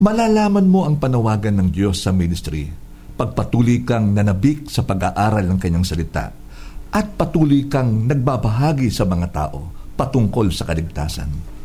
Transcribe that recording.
Malalaman mo ang panawagan ng Diyos sa ministry pagpatuloy kang nanabik sa pag-aaral ng kanyang salita at patuloy kang nagbabahagi sa mga tao patungkol sa kaligtasan.